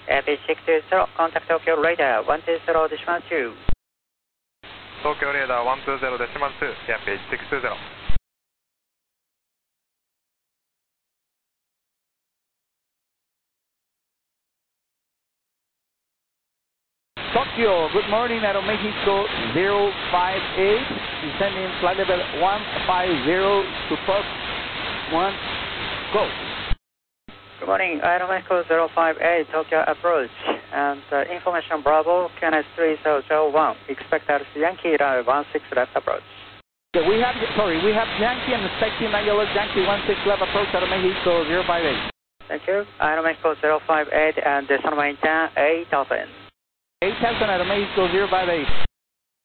AP620, contact Tokyo Radar 120 decimal 2. Tokyo Radar 120 decimal 2, Yampage 620. Tokyo, good morning, Aeromexico 058, descending flight level 150 to Fox 1, go. Good morning, Aeromexico 058, Tokyo approach, and information Bravo, QNS 3001, expect RC Yankee runway 16 left approach. Okay, we have Yankee and expecting 9 yellow Yankee 16 left approach, Aeromexico 058. Thank you, Aeromexico 058, and San Martin 8000. 8000 Aeromexico 058.